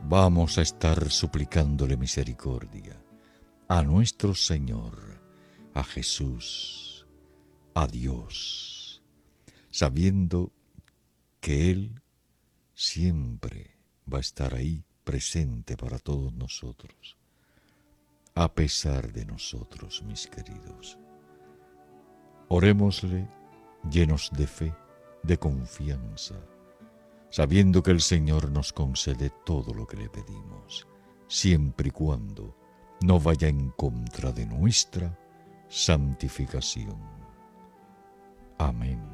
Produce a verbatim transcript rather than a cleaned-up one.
vamos a estar suplicándole misericordia a nuestro Señor, a Jesús, a Dios, sabiendo que Él siempre va a estar ahí presente para todos nosotros, a pesar de nosotros, mis queridos. Orémosle llenos de fe, de confianza, sabiendo que el Señor nos concede todo lo que le pedimos, siempre y cuando no vaya en contra de nuestra santificación. Amén.